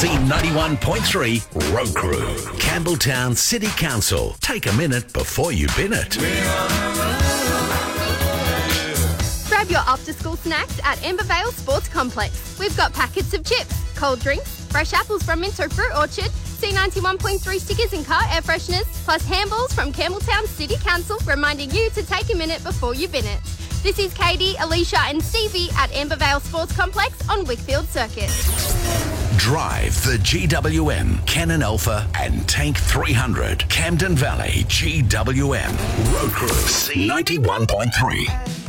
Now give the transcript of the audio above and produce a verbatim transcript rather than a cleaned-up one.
C ninety-one point three Road Crew. Campbelltown City Council. Take a minute before you bin it. Grab your after-school snacks at Ambervale Sports Complex. We've got packets of chips, cold drinks, fresh apples from Minto Fruit Orchard, C ninety-one point three stickers and car air fresheners, plus handballs from Campbelltown City Council reminding you to take a minute before you bin it. This is Katie, Alicia and Stevie at Ambervale Sports Complex on Wickfield Circuit. Drive the G W M, Canon Alpha and Tank three hundred. Camden Valley G W M. Road Crew C ninety-one point three.